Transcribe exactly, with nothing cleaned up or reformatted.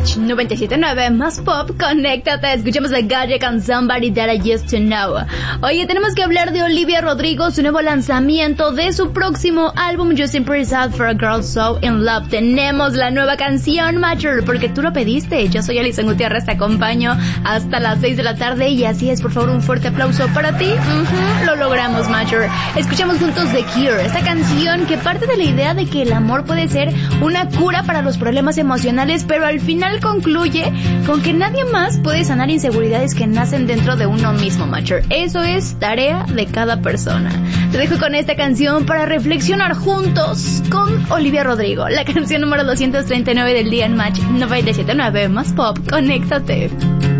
Match noventa y siete punto nueve más pop, conéctate, escuchamos la Gaia con Somebody That I Used to Know. Oye, tenemos que hablar de Olivia Rodrigo, su nuevo lanzamiento de su próximo álbum You Simply Sad for a Girl So In Love. Tenemos la nueva canción, Matcher, porque tú lo pediste. Yo soy Alison Gutiérrez, te acompaño hasta las seis de la tarde y así es, por favor, un fuerte aplauso para ti. Uh-huh, lo logramos, Matcher. Escuchamos juntos The Cure, esta canción que parte de la idea de que el amor puede ser una cura para los problemas emocionales, pero al final concluye con que nadie más puede sanar inseguridades que nacen dentro de uno mismo, Matcher. Eso es tarea de cada persona. Te dejo con esta canción para reflexionar juntos con Olivia Rodrigo, la canción número doscientos treinta y nueve del día en Match noventa y siete punto nueve más pop, conéctate.